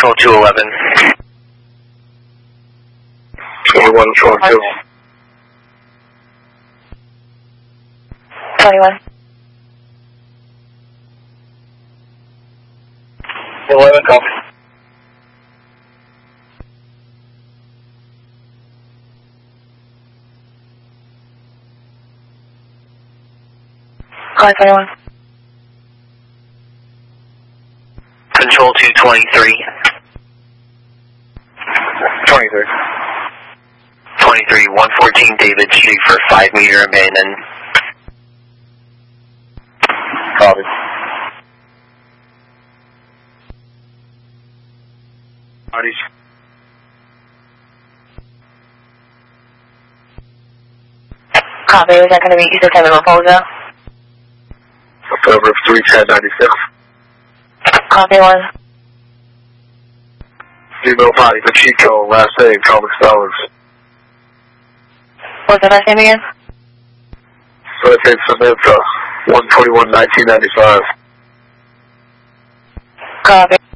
Control 211. 21, Control 2. 21. 11, copy. Call 21. Control 223. 23. 23, 114 David Street for 5 meter abandon. Copy. Bodies. Copy, is that going to be Eastern Time in Raposa? Affirmative 31096. Copy 1. Female body, Pacheco, last name, Thomas Stallings. What's the last name again? First name, Samantha, 121-1995. Copy.